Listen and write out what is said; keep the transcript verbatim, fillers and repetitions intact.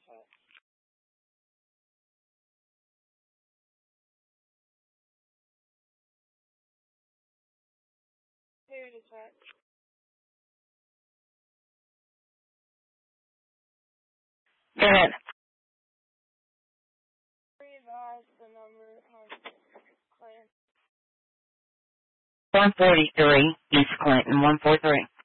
Who dispatch? Go ahead. Revise the number on Clinton. one forty-three East Clinton, one four three.